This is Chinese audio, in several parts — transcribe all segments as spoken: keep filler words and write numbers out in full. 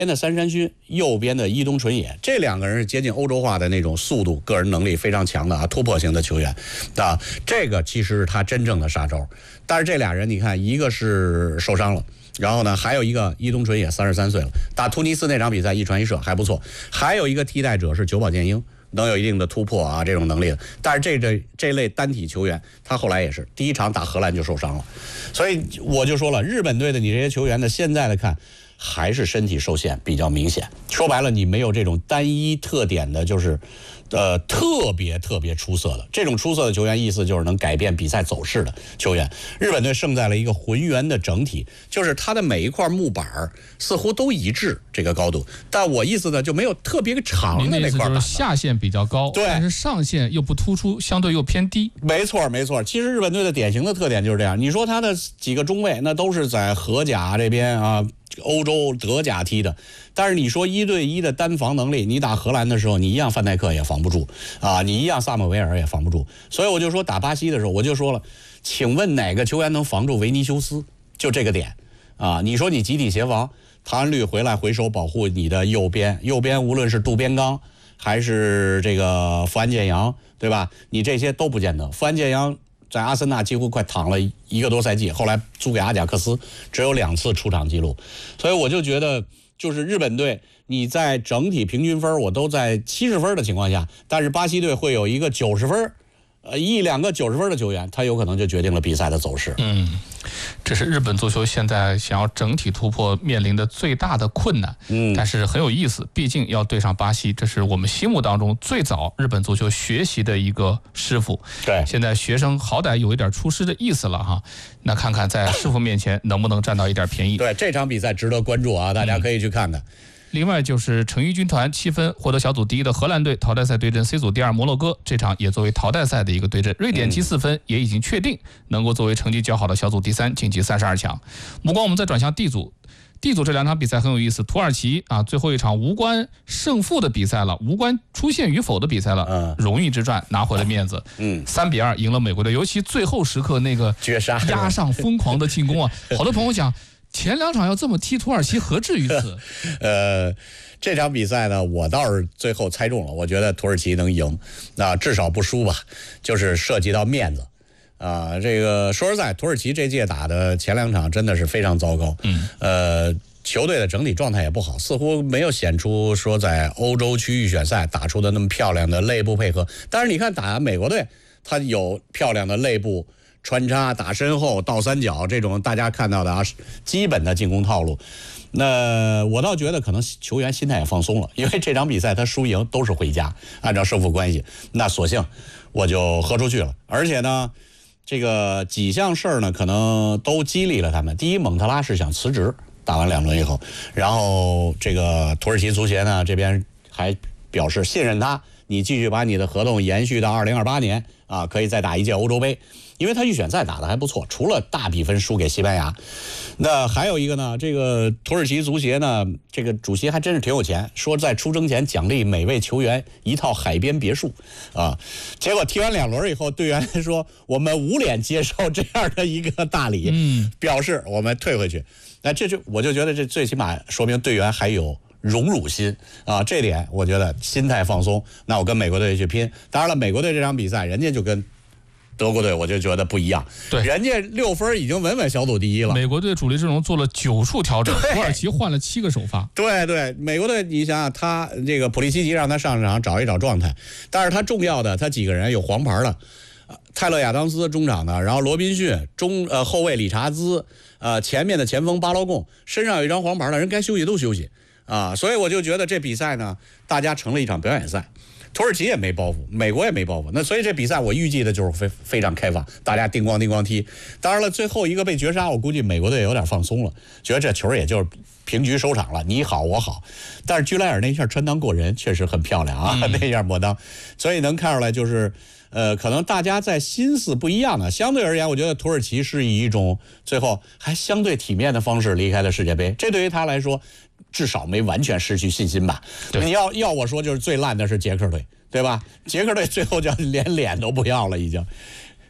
边的三山勋，右边的伊东纯也，这两个人是接近欧洲化的那种速度，个人能力非常强的啊，突破型的球员啊，这个其实是他真正的杀招。但是这俩人你看，一个是受伤了。然后呢，还有一个伊东纯也三十三岁了，打突尼斯那场比赛一传一射还不错。还有一个替代者是久保建英，能有一定的突破啊这种能力的。但是这这这类单体球员，他后来也是第一场打荷兰就受伤了，所以我就说了，日本队的你这些球员呢，现在来看还是身体受限比较明显。说白了，你没有这种单一特点的，就是呃特别特别出色的这种出色的球员，意思就是能改变比赛走势的球员。日本队胜在了一个浑圆的整体，就是他的每一块木板似乎都一致这个高度，但我意思呢就没有特别长的那块板。 就是下限比较高， 对， 但是上限又不突出，相对又偏低。 没错没错，其实日本队的典型的特点就是这样。你说他的几个中卫，那都是在荷甲这边啊。欧洲德甲踢的，但是你说一对一的单防能力，你打荷兰的时候，你一样范戴克也防不住啊，你一样萨姆维尔也防不住。所以我就说打巴西的时候，我就说了，请问哪个球员能防住维尼修斯？就这个点啊！你说你集体协防，唐安绿回来回手保护你的右边，右边无论是渡边刚还是这个富安健洋，对吧？你这些都不见得。富安健洋在阿森纳几乎快躺了一个多赛季，后来租给阿贾克斯，只有两次出场记录，所以我就觉得，就是日本队，你在整体平均分我都在七十分的情况下，但是巴西队会有一个九十分，呃，一两个九十分的球员，他有可能就决定了比赛的走势。 嗯，这是日本足球现在想要整体突破面临的最大的困难。嗯，但是很有意思，毕竟要对上巴西，这是我们心目当中最早日本足球学习的一个师傅。 对， 现在学生好歹有一点出师的意思了哈，那看看在师傅面前能不能占到一点便宜。 对，这场比赛值得关注啊，大家可以去看看。嗯， 另外就是成衣军团七分获得小组第一的荷兰队淘汰赛对阵 C 组第二摩洛哥，这场也作为淘汰赛的一个对阵。瑞典积四分也已经确定能够作为成绩较好的小组第三晋级三十二强。目光我们再转向 D 组。D 组这两场比赛很有意思，土耳其啊最后一场无关胜负的比赛了，无关出现与否的比赛了，嗯，荣誉之战拿回了面子，嗯，三比二赢了美国队，尤其最后时刻那个绝杀压上疯狂的进攻啊，好多朋友讲前两场要这么踢土耳其何至于此？ 呃，这场比赛呢，我倒是最后猜中了，我觉得土耳其能赢，那至少不输吧，就是涉及到面子。啊，这个说实在，土耳其这届打的前两场真的是非常糟糕。嗯，呃，球队的整体状态也不好，似乎没有显出说在欧洲区预选赛打出的那么漂亮的内部配合。但是你看打美国队，他有漂亮的内部穿插、打身后、倒三角这种大家看到的啊基本的进攻套路。那我倒觉得可能球员心态也放松了，因为这场比赛他输赢都是回家，按照胜负关系，那索性我就喝出去了。而且呢，这个几项事儿呢，可能都激励了他们。第一，蒙特拉是想辞职，打完两轮以后，然后这个土耳其足协呢这边还表示信任他，你继续把你的合同延续到二零二八年啊，可以再打一届欧洲杯，因为他预选赛打得还不错，除了大比分输给西班牙。那还有一个呢，这个土耳其足协呢，这个主席还真是挺有钱，说在出征前奖励每位球员一套海边别墅啊。结果踢完两轮以后，队员说我们无脸接受这样的一个大礼，嗯，表示我们退回去。那这就我就觉得这最起码说明队员还有荣辱心啊，这点我觉得心态放松。那我跟美国队去拼，当然了，美国队这场比赛人家就跟德国队我就觉得不一样，对，人家六分已经稳稳小组第一了。 美国队主力阵容做了九处调整，土耳其换了七个首发。 对对，美国队你想想，他这个普利西奇让他上场找一找状态，但是他重要的他几个人有黄牌了，泰勒亚当斯中场的，然后罗宾逊中呃后卫理查兹，呃前面的前锋巴劳贡身上有一张黄牌了，人该休息都休息啊，所以我就觉得这比赛呢，大家成了一场表演赛。土耳其也没包袱，美国也没包袱，那所以这比赛我预计的就是非非常开放，大家叮咣叮咣踢。当然了，最后一个被绝杀，我估计美国队有点放松了，觉得这球也就是平局收场了，你好我好。但是居莱尔那一下穿裆过人，确实很漂亮啊，嗯、那一下抹裆，所以能看出来就是。呃，可能大家在心思不一样的，相对而言，我觉得土耳其是以一种最后还相对体面的方式离开了世界杯，这对于他来说，至少没完全失去信心吧。你要要我说，就是最烂的是捷克队，对吧？捷克队最后就连脸都不要了，已经。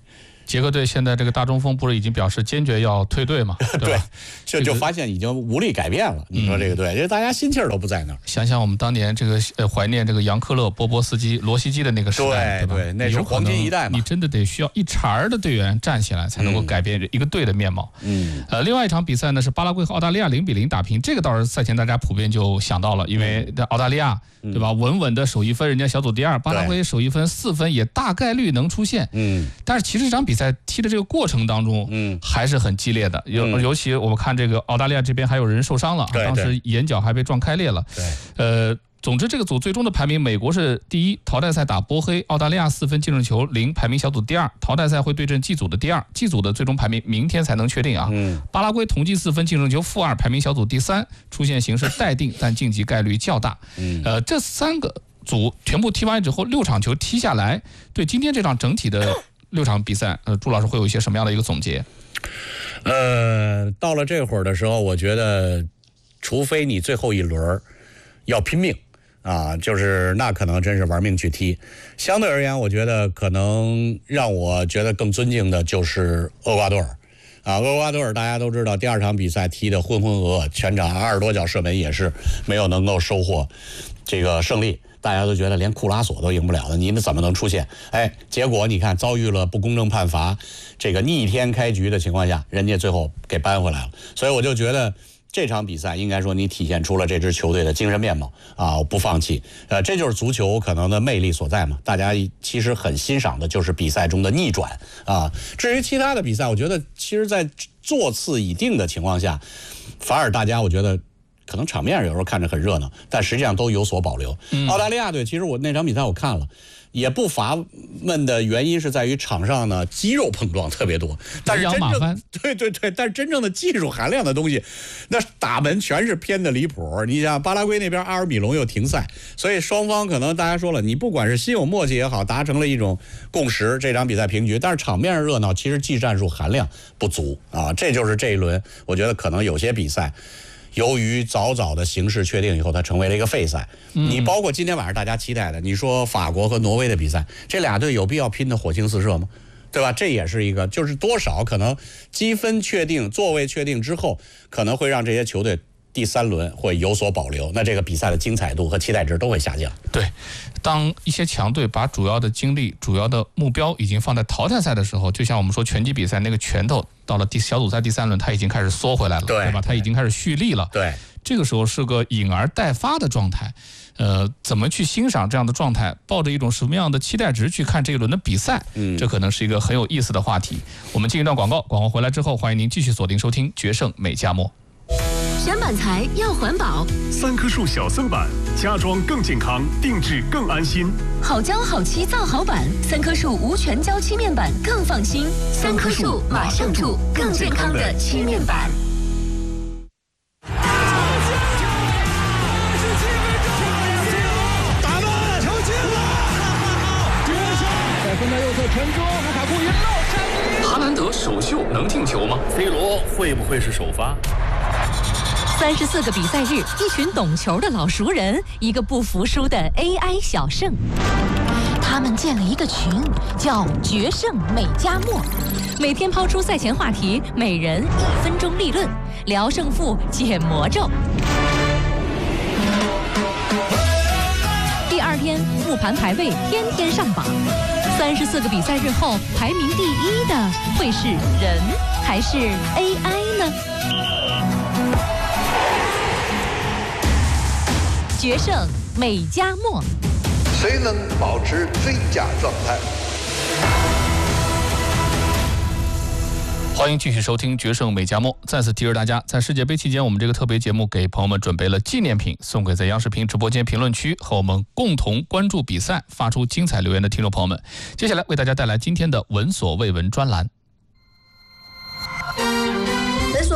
捷克队现在这个大中锋不是已经表示坚决要退队吗？对吧？ 对，就就发现已经无力改变了。你说这个队，因为大家心气儿都不在那儿。 想想我们当年这个呃怀念这个杨科勒、波波斯基、罗西基的那个时代，对吧？ 对，那是黄金一代嘛。 你真的得需要一茬儿的队员站起来，才能够改变一个队的面貌。 嗯， 呃，另外一场比赛呢是巴拉圭和澳大利亚零比零打平，这个倒是赛前大家普遍就想到了，因为澳大利亚。对吧？稳稳的首一分，人家小组第二，巴拉圭首一分四分也大概率能出现。 嗯， 但是其实这场比赛踢的这个过程当中，嗯，还是很激烈的。尤、嗯、尤其我们看这个澳大利亚这边还有人受伤了，当时眼角还被撞开裂了。 对， 呃。总之，这个组最终的排名，美国是第一，淘汰赛打波黑，澳大利亚四分净胜球零，排名小组第二。淘汰赛会对阵 G 组的第二 ，G 组的最终排名明天才能确定啊。 嗯， 巴拉圭同计四分净胜球负二，排名小组第三，出现形势待定，但晋级概率较大。 嗯， 呃，这三个组全部踢完之后，六场球踢下来，对今天这场整体的六场比赛，呃，朱老师会有一些什么样的一个总结？ 呃，到了这会儿的时候，我觉得，除非你最后一轮要拼命。啊，就是那可能真是玩命去踢。相对而言，我觉得可能让我觉得更尊敬的就是厄瓜多尔。啊，厄瓜多尔大家都知道，第二场比赛踢得浑浑噩噩，全场二十多脚射门也是没有能够收获这个胜利。大家都觉得连库拉索都赢不了的，你们怎么能出现？哎，结果你看遭遇了不公正判罚，这个逆天开局的情况下，人家最后给扳回来了。所以我就觉得。这场比赛应该说你体现出了这支球队的精神面貌啊，不放弃，呃，这就是足球可能的魅力所在嘛。大家其实很欣赏的就是比赛中的逆转啊。至于其他的比赛，我觉得其实在座次已定的情况下，反而大家我觉得可能场面上有时候看着很热闹，但实际上都有所保留。嗯、澳大利亚队其实我那场比赛我看了。也不乏闷的原因是在于场上呢肌肉碰撞特别多，但是真正对对对，但是真正的技术含量的东西，那打门全是偏的离谱。你像巴拉圭那边阿尔米隆又停赛，所以双方可能大家说了，你不管是心有默契也好，达成了一种共识，这场比赛平局，但是场面上热闹，其实技战术含量不足啊，这就是这一轮我觉得可能有些比赛。由于早早的形势确定以后，它成为了一个废赛。你包括今天晚上大家期待的，你说法国和挪威的比赛，这俩队有必要拼得火星四射吗？对吧？这也是一个，就是多少可能积分确定、座位确定之后，可能会让这些球队第三轮会有所保留，那这个比赛的精彩度和期待值都会下降。 对，当一些强队把主要的精力、主要的目标已经放在淘汰赛的时候，就像我们说拳击比赛那个拳头到了第小组赛第三轮，它已经开始缩回来了， 对, 对吧？它已经开始蓄力了。 对， 这个时候是个引而待发的状态。呃，怎么去欣赏这样的状态？抱着一种什么样的期待值去看这一轮的比赛？嗯，这可能是一个很有意思的话题。我们进一段广告，广告回来之后，欢迎您继续锁定收听《决胜美加墨》。 选板材要环保， 三棵树小色板，家装更健康，定制更安心。 好胶好漆造好板，三棵树无全胶漆面板更放心。三棵树马上住，更健康的漆面板。 打门，球进了！绝杀！在分在右侧传中，卢卡库一绕站。 哈兰德首秀能进球吗 ？C 罗会不会是首发？ 三十四个比赛日，一群懂球的老熟人，一个不服输的 A I 小胜。他们建了一个群，叫“决胜美加墨”，每天抛出赛前话题，每人一分钟立论，聊胜负，解魔咒。第二天复盘排位，天天上榜。三十四个比赛日后，排名第一的会是人还是 A I 呢？决胜美加墨， 谁能保持最佳状态？ 欢迎继续收听《决胜美加墨》。再次提示大家，在世界杯期间，我们这个特别节目给朋友们准备了纪念品，送给在央视频直播间评论区和我们共同关注比赛、发出精彩留言的听众朋友们。接下来为大家带来今天的闻所未闻专栏。 闻所未闻，我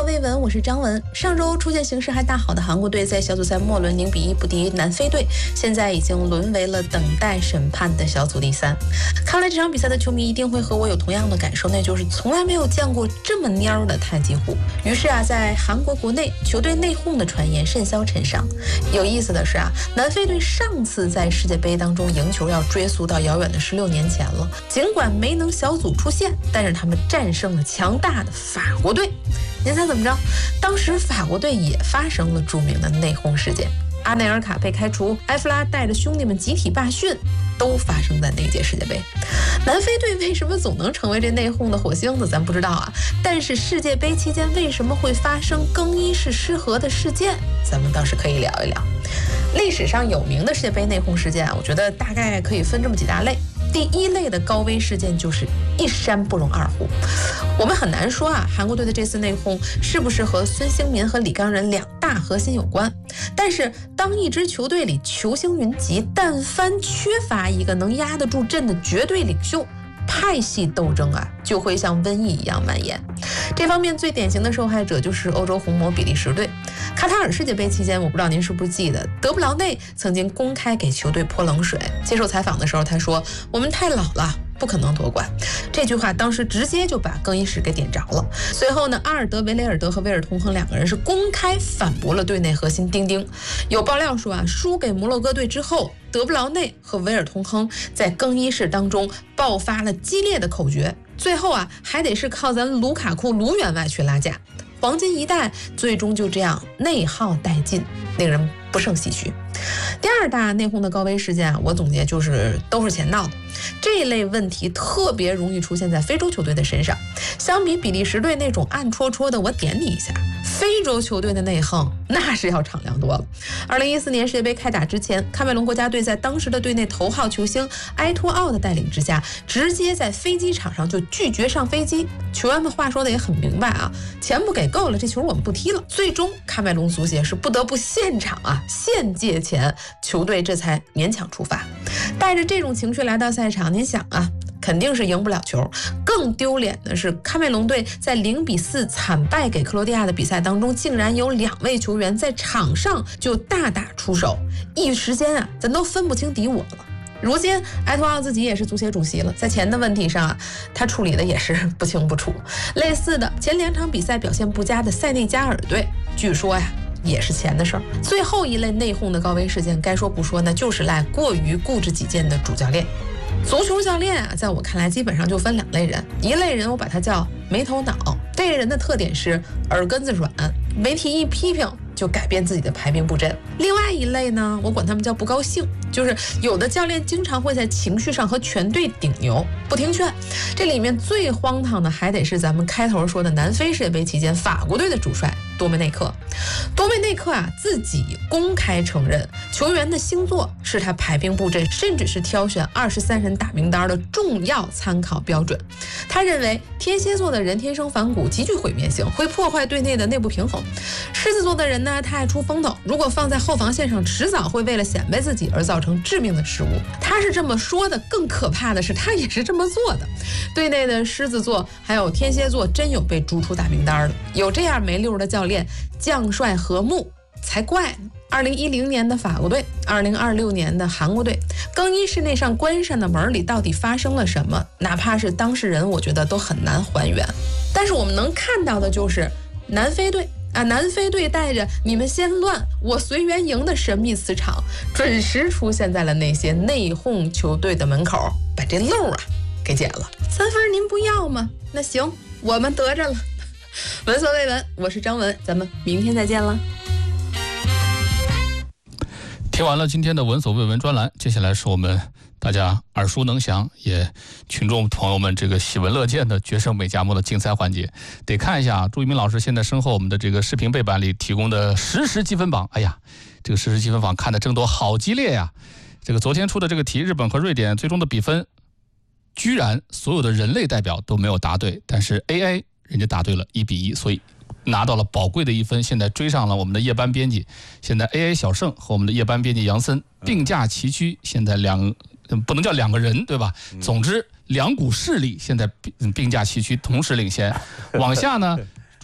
我是张文。上周出现形势还大好的韩国队在小组赛末轮零比一不敌南非队，现在已经沦为了等待审判的小组第三。看来这场比赛的球迷一定会和我有同样的感受，那就是从来没有见过这么蔫的太极湖。于是啊，在韩国国内球队内讧的传言甚嚣尘上。有意思的是啊，南非队上次在世界杯当中赢球要追溯到遥远的十六年前了。尽管没能小组出线，但是他们战胜了强大的法国队。您猜怎么着？当时法国队也发生了著名的内讧事件，阿内尔卡被开除，埃弗拉带着兄弟们集体罢训，都发生在那届世界杯。南非队为什么总能成为这内讧的火星子，咱不知道啊。但是世界杯期间为什么会发生更衣室失和的事件，咱们倒是可以聊一聊。历史上有名的世界杯内讧事件啊，我觉得大概可以分这么几大类。第一类的高危事件就是一山不容二虎。我们很难说啊，韩国队的这次内讧是不是和孙兴民和李刚仁两大核心有关？但是当一支球队里球星云集，但凡缺乏一个能压得住阵的绝对领袖，派系斗争啊就会像瘟疫一样蔓延。这方面最典型的受害者就是欧洲红魔比利时队。卡塔尔世界杯期间，我不知道您是不是记得，德布劳内曾经公开给球队泼冷水。接受采访的时候他说，我们太老了，不可能夺冠。这句话当时直接就把更衣室给点着了。随后呢，阿尔德维雷尔德和威尔通亨两个人是公开反驳了队内核心丁丁。有爆料说啊，输给摩洛哥队之后，德布劳内和威尔通亨在更衣室当中爆发了激烈的口角，最后啊还得是靠咱卢卡库卢员外去拉架。黄金一代最终就这样内耗殆尽，令人不胜唏嘘。第二大内讧的高危事件啊，我总结就是都是钱闹的。这一类问题特别容易出现在非洲球队的身上，相比比利时队那种暗戳戳的我点你一下，非洲球队的内讧那是要敞亮多了。二零一四年世界杯开打之前，喀麦隆国家队在当时的队内头号球星埃托奥的带领之下，直接在飞机场上就拒绝上飞机。球员们话说的也很明白啊，钱不给够了，这球我们不踢了。最终喀麦隆足协是不得不现场啊现借钱，球队这才勉强出发。带着这种情绪来到赛场，您想啊，肯定是赢不了球。更丢脸的是，喀麦隆队在零比四惨败给克罗地亚的比赛当中，竟然有两位球员在场上就大打出手，一时间啊，咱都分不清敌我了。如今埃托奥自己也是足协主席了，在钱的问题上啊，他处理的也是不清不楚。类似的，前两场比赛表现不佳的塞内加尔队，据说呀也是钱的事儿。最后一类内讧的高危事件，该说不说呢，就是赖过于固执己见的主教练。足球教练啊，在我看来基本上就分两类人，一类人我把他叫没头脑，这个人的特点是耳根子软，媒体一批评就改变自己的排兵布阵。另外一类呢，我管他们叫不高兴，就是有的教练经常会在情绪上和全队顶牛，不听劝。这里面最荒唐的还得是咱们开头说的南非世界杯期间法国队的主帅多梅内克。多梅内克啊自己公开承认，球员的星座是他排兵布阵，甚至是挑选二十三人打名单的重要参考标准。他认为天蝎座的人天生反骨，极具毁灭性，会破坏队内的内部平衡。狮子座的人呢，他爱出风头，如果放在后防线上，迟早会为了显摆自己而造成致命的失误。他是这么说的，更可怕的是他也是这么做的。队内的狮子座还有天蝎座真有被逐出大名单的，有这样没溜的教练，将帅和睦才怪呢。二零一零年的法国队，二零二六年的韩国队，更衣室那扇关上的门里到底发生了什么？哪怕是当事人，我觉得都很难还原。但是我们能看到的就是南非队啊，南非队带着你们先乱，我随缘赢的神秘磁场，准时出现在了那些内讧球队的门口，把这漏啊给解了。三分您不要吗？那行，我们得着了。闻所未闻，我是张文，咱们明天再见了。 听完了今天的闻所未闻专栏，接下来是我们大家耳熟能详，也群众朋友们这个喜闻乐见的决胜美加墨的竞赛环节。得看一下啊，朱一鸣老师现在身后我们的这个视频背板里提供的实时积分榜。哎呀，这个实时积分榜看的争夺好激烈呀！这个昨天出的这个题，日本和瑞典最终的比分，居然所有的人类代表都没有答对，但是 A I 人家答对了一比一，所以拿到了宝贵的一分，现在追上了我们的夜班编辑。现在 A I 小盛和我们的夜班编辑杨森并驾齐驱，现在两不能叫两个人对吧？总之两股势力现在并驾齐驱，同时领先。往下呢，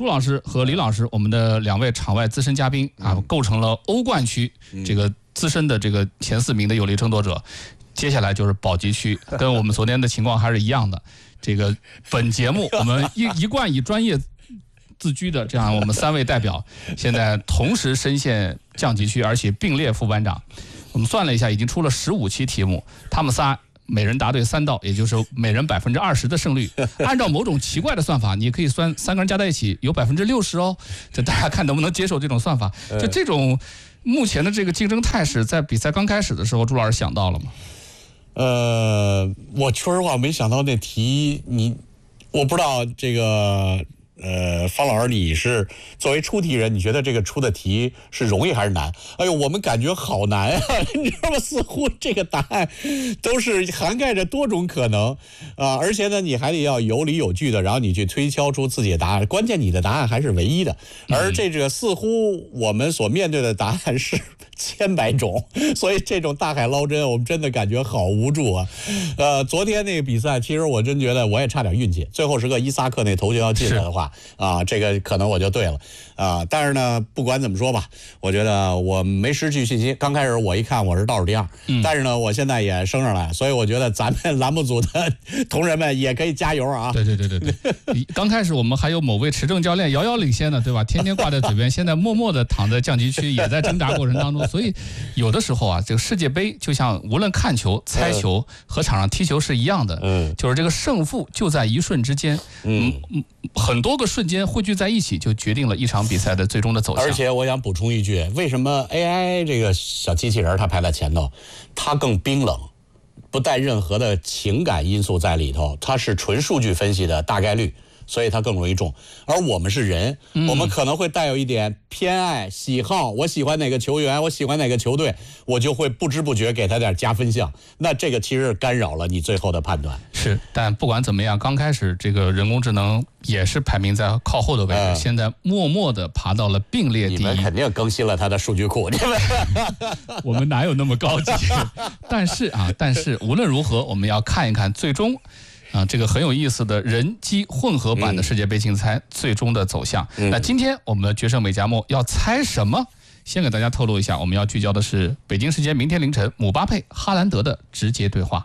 朱老师和李老师，我们的两位场外资深嘉宾啊，构成了欧冠区这个资深的这个前四名的有力争夺者。接下来就是保级区，跟我们昨天的情况还是一样的。这个本节目我们一一贯以专业自居的这样我们三位代表，现在同时深陷降级区，而且并列副班长。我们算了一下，已经出了十五期题目，他们仨每人答对三道，也就是每人百分之二十的胜率。按照某种奇怪的算法，你可以算三个人加在一起有百分之六十哦。这大家看能不能接受这种算法？就这种目前的这个竞争态势，在比赛刚开始的时候，朱老师想到了吗？ 呃，我说实话没想到那题，你我不知道这个呃，方老师你是作为出题人，你觉得这个出的题是容易还是难？哎呦，我们感觉好难啊，你知道吗？似乎这个答案都是涵盖着多种可能啊、呃，而且呢，你还得要有理有据的，然后你去推敲出自己的答案。关键你的答案还是唯一的，而这个似乎我们所面对的答案是千百种，所以这种大海捞针，我们真的感觉好无助啊！呃，昨天那个比赛，其实我真觉得我也差点运气，最后时刻伊萨克那头球要进来的话，啊，这个可能我就对了啊。但是呢，不管怎么说吧，我觉得我没失去信心。刚开始我一看我是倒数第二，嗯、但是呢，我现在也升上来，所以我觉得咱们栏目组的同仁们也可以加油啊！ 对对对对对，刚开始我们还有某位持证教练遥遥领先呢，对吧？天天挂在嘴边，现在默默的躺在降级区，也在挣扎过程当中。所以有的时候啊，这个世界杯就像无论看球、猜球和场上踢球是一样的，嗯，就是这个胜负就在一瞬之间，嗯，很多个瞬间汇聚在一起，就决定了一场比赛的最终的走向。 而且我想补充一句，为什么 A I 这个小机器人它排在前头？它更冰冷，不带任何的情感因素在里头，它是纯数据分析的大概率。所以它更容易中，而我们是人，嗯、我们可能会带有一点偏爱、喜好。我喜欢哪个球员，我喜欢哪个球队，我就会不知不觉给他点加分项。那这个其实干扰了你最后的判断。 是，但不管怎么样，刚开始这个人工智能也是排名在靠后的位置，嗯、现在默默的爬到了并列第一。 你们肯定更新了它的数据库， 我们哪有那么高级？但是啊，但是无论如何，我们要看一看最终。啊，这个很有意思的人机混合版的世界杯竞猜、嗯、最终的走向。嗯、那今天我们的决胜美加墨要猜什么？先给大家透露一下，我们要聚焦的是北京时间明天凌晨姆巴佩、哈兰德的直接对话。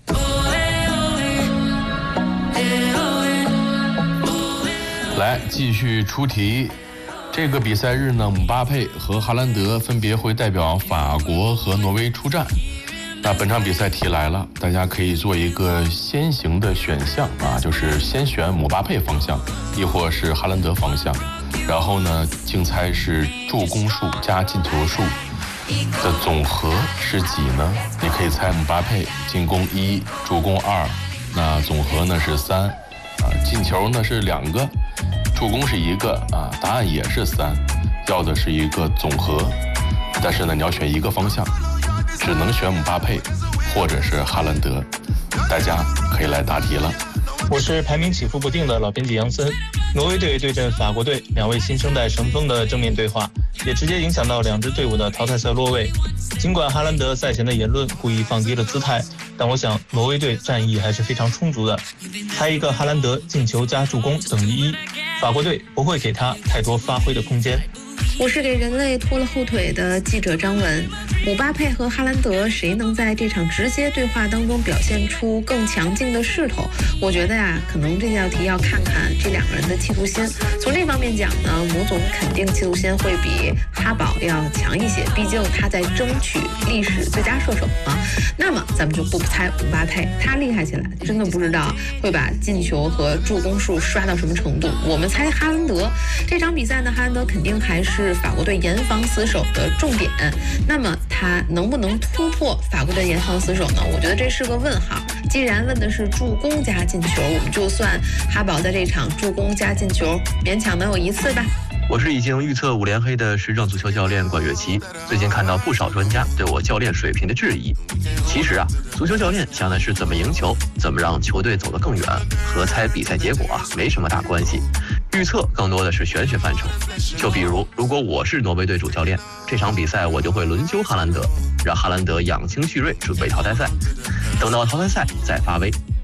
来，继续出题。这个比赛日呢，姆巴佩和哈兰德分别会代表法国和挪威出战。那本场比赛题来了，大家可以做一个先行的选项啊，就是先选姆巴佩方向，亦或是哈兰德方向。然后呢，竞猜是助攻数加进球数的总和是几呢？你可以猜姆巴佩进攻一，助攻二，那总和呢是三，啊，进球呢是两个，助攻是一个啊，答案也是三，要的是一个总和，但是呢，你要选一个方向。只能选姆巴佩或者是哈兰德，大家可以来答题了。 我是排名起伏不定的老编辑杨森。挪威队对阵法国队，两位新生代神锋的正面对话，也直接影响到两支队伍的淘汰赛落位。尽管哈兰德赛前的言论故意放低了姿态，但我想挪威队战意还是非常充足的。猜一个哈兰德进球加助攻等于一，法国队不会给他太多发挥的空间。 我是给人类拖了后腿的记者张文。姆巴佩和哈兰德谁能在这场直接对话当中表现出更强劲的势头？我觉得呀，可能这道题要看看这两个人的企图心。从这方面讲呢，姆总肯定企图心会比哈宝要强一些，毕竟他在争取历史最佳射手啊。那么咱们就不猜姆巴佩，他厉害起来真的不知道会把进球和助攻数刷到什么程度。我们猜哈兰德，这场比赛呢，哈兰德肯定还是法国队严防死守的重点。那么他能不能突破法国队严防死守呢？我觉得这是个问号。既然问的是助攻加进球，我们就算哈宝在这场助攻加进球勉强能有一次吧。 我是已经预测五连黑的时政足球教练管乐琪。最近看到不少专家对我教练水平的质疑。其实啊，足球教练想的是怎么赢球，怎么让球队走得更远，和猜比赛结果啊没什么大关系。预测更多的是玄学范畴。就比如，如果我是挪威队主教练，这场比赛我就会轮休哈兰德，让哈兰德养精蓄锐，准备淘汰赛。等到淘汰赛再发威。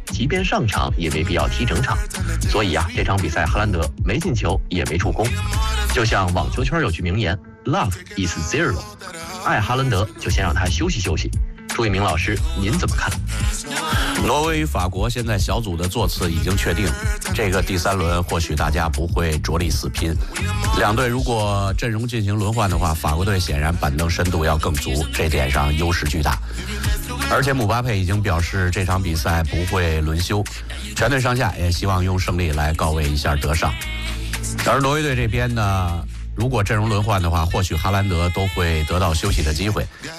即便上场也没必要踢整场。所以啊，这场比赛哈兰德没进球也没助攻。就像网球圈有句名言 ，Love is zero， 爱哈兰德就先让他休息休息。朱一鸣老师，您怎么看？ 挪威与法国现在小组的座次已经确定，这个第三轮或许大家不会着力死拼。两队如果阵容进行轮换的话，法国队显然板凳深度要更足，这点上优势巨大。而且姆巴佩已经表示这场比赛不会轮休，全队上下也希望用胜利来告慰一下德尚。而挪威队这边呢，如果阵容轮换的话，或许哈兰德都会得到休息的机会。